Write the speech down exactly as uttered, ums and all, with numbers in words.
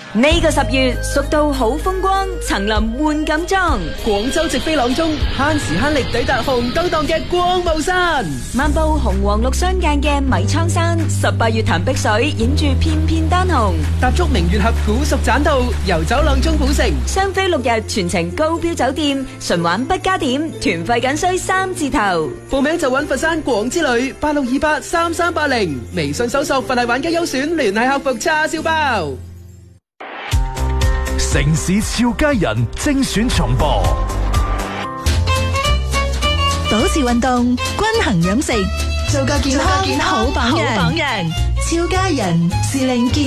呢個十月，蜀道好風光，層林換錦裝。 廣州直飛朗中，慳時慳力抵達紅燈檔嘅光霧山。 漫步紅黃綠相間嘅米倉山，十八月潭碧水，影住片片丹紅。 踏足明月峽古蜀棧道，遊走朗中古城。 雙飛六日，全程高標酒店，純玩不加點，團費僅需三字頭。 報名就揾佛山廣之旅八六二八三三八零，微信搜索佛系玩家優選聯繫客服叉燒包。 城市俏佳人精選重播， 保持運動，均衡飲食，做個健康好榜樣。俏佳人是令健